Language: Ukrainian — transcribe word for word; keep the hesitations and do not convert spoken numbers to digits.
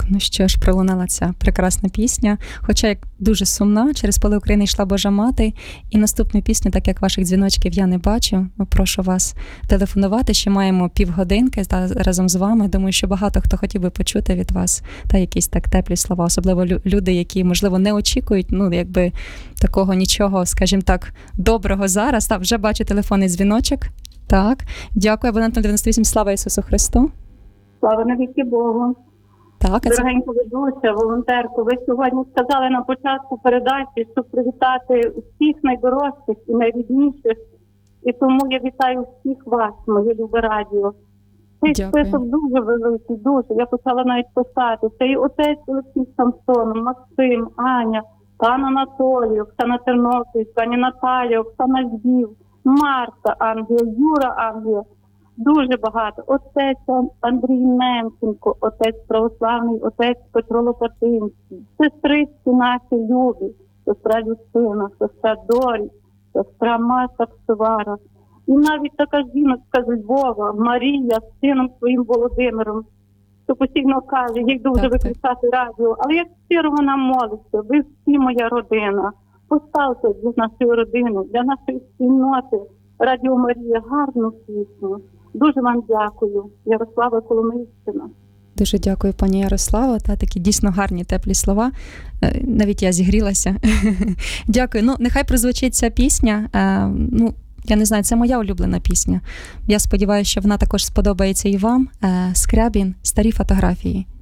Ну що ж, пролунала ця прекрасна пісня, хоча як дуже сумна, через поле України йшла Божа Мати, і наступну пісню, так як ваших дзвіночків я не бачу, прошу вас телефонувати, ще маємо півгодинки та, разом з вами, думаю, що багато хто хотів би почути від вас та якісь так теплі слова, особливо люди, які, можливо, не очікують, ну, якби такого нічого, скажімо так, доброго зараз. Та, вже бачу телефонний дзвіночок. Так, дякую, абонент дев'яносто вісім, слава Ісусу Христу. Слава навіки Богу. Так, а це... Дорогенько ведуча, волонтерку, ви сьогодні сказали на початку передачі, щоб привітати всіх найдорожчих і найрідніших. І тому я вітаю всіх вас, моє любе радіо. Цей Дякую. список дуже великий, дуже. Я почала навіть писати. Це і отець Олексій Самсонов, Максим, Аня, пан Анатолій, Оксана Тернопіль, пані Наталія, Оксана Львів, Марта Англія, Юра Англія. Дуже багато. Отець Андрій Менченко, отець православний, отець Петро Лопатинський, сестриці наші любі, сестра Люсина, сестра Дорі, сестра Марта Ксивара. І навіть така жіночка з Львова, Марія, з сином своїм Володимиром, що постійно каже, їй дуже Так, так. виключати радіо. Але як щиро вона молиться, ви всі моя родина. Поставте для нашої родини, для нашої спільноти Радіо Марія гарну пісню. Дуже вам дякую. Ярослава Коломийщина. Дуже дякую, пані Ярослава, та такі дійсно гарні, теплі слова. Е, Навіть я зігрілася. Дякую. Ну, нехай прозвучить ця пісня. Е, Ну, я не знаю, це моя улюблена пісня. Я сподіваюся, що вона також сподобається і вам. Е, Скрябін, старі фотографії.